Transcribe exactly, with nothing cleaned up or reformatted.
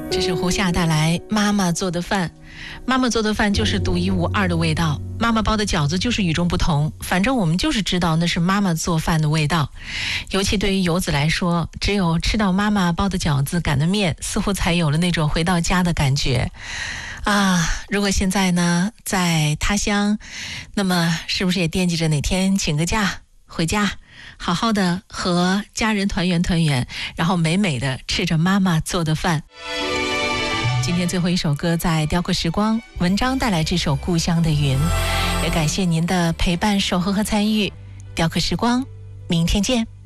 这是胡夏带来妈妈做的饭，妈妈做的饭就是独一无二的味道，妈妈包的饺子就是与众不同，反正我们就是知道那是妈妈做饭的味道。尤其对于游子来说，只有吃到妈妈包的饺子擀的面，似乎才有了那种回到家的感觉啊。如果现在呢在他乡，那么是不是也惦记着哪天请个假回家，好好的和家人团圆团圆，然后美美的吃着妈妈做的饭。今天最后一首歌在雕刻时光，文章带来这首故乡的云，也感谢您的陪伴守候和参与。雕刻时光，明天见。